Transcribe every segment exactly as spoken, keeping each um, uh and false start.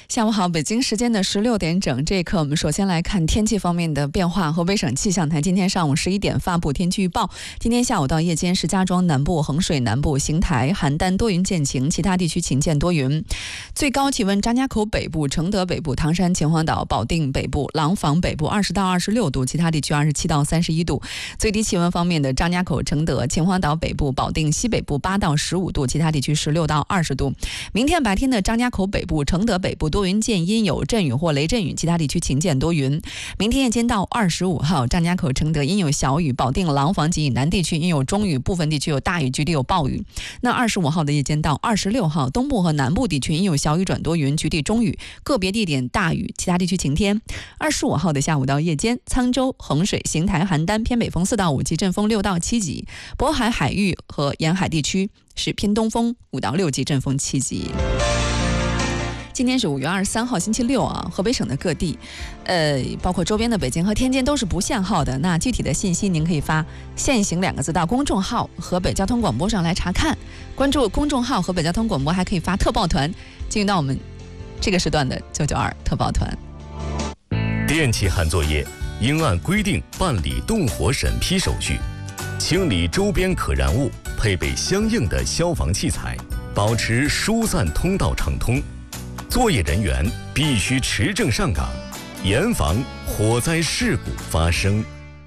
下午好，北京时间的十六点整，这一刻我们首先来看天气方面的变化。河北省气象台今天上午十一点发布天气预报，今天下午到夜间，石家庄南部、衡水南部、邢台、邯郸多云见晴，其他地区晴见多云。最高气温：张家口北部、承德北部、唐山、秦皇岛、保定北部、廊坊北部二十到二十六度，其他地区二十七到三十一度。最低气温方面的，张家口、承德、秦皇岛北部、保定西北部八到十五度，其他地区十六到二十度。明天白天的张家口北部、承德北部多云见阴，有阵雨或雷阵雨，其他地区晴见多云。明天夜间到二十五号，张家口、承德阴有小雨，保定、廊坊及以南地区阴有中雨，部分地区有大雨，局地有暴雨。那二十五号的夜间到二十六号，东部和南部地区阴有小雨转多云，局地中雨，个别地点大雨，其他地区晴天。二十五号的下午到夜间，沧州、衡水、邢台、邯郸偏北风四到五级，阵风六到七级；渤海海域和沿海地区是偏东风五到六级，阵风七级。今天是五月二十三号星期六啊，河北省的各地，呃，包括周边的北京和天津都是不限号的。那具体的信息您可以发“限行”两个字到公众号河北交通广播上来查看。关注公众号河北交通广播，还可以发特报团进入到我们这个时段的九九二特报团。 电气焊作业应按规定办理动火审批手续，清理周边可燃物，配备相应的消防器材，保持疏散通道畅通。作业人员必须持证上岗，严防火灾事故发生。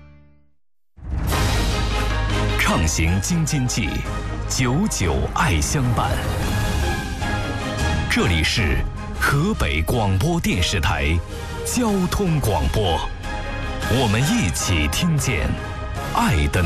畅行京津冀，久久爱相伴。这里是河北广播电视台交通广播，我们一起听见爱的